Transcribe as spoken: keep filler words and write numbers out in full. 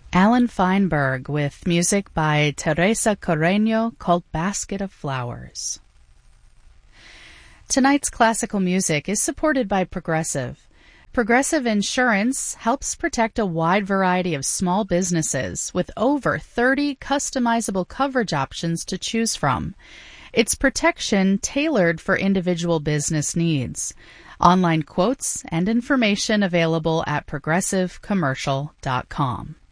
Alan Feinberg with music by Teresa Carreño called Basket of Flowers. Tonight's classical music is supported by Progressive. Progressive Insurance helps protect a wide variety of small businesses with over thirty customizable coverage options to choose from. It's protection tailored for individual business needs. Online quotes and information available at progressive commercial dot com.